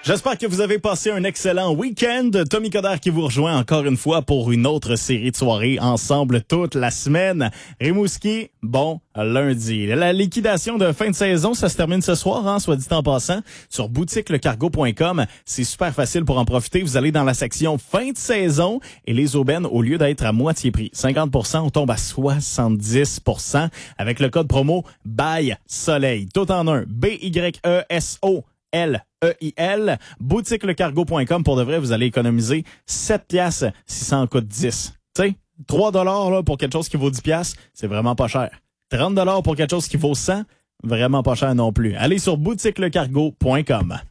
J'espère que vous avez passé un excellent week-end. Tommy Coderre qui vous rejoint encore une fois pour une autre série de soirées ensemble toute la semaine. Rimouski, bon lundi. La liquidation de fin de saison, ça se termine ce soir, soit dit en passant, sur boutiquelecargo.com. C'est super facile pour en profiter. Vous allez dans la section fin de saison et les aubaines, au lieu d'être à moitié prix, 50%, on tombe à 70% avec le code promo BAY SOLEIL. Tout en un. BYESOLEIL. Boutiquelecargo.com. Pour de vrai, vous allez économiser 7 piastres si ça en coûte 10. Tu sais, 3 $ là, pour quelque chose qui vaut 10 piastres, c'est vraiment pas cher. 30 $ pour quelque chose qui vaut 100, vraiment pas cher non plus. Allez sur boutiquelecargo.com.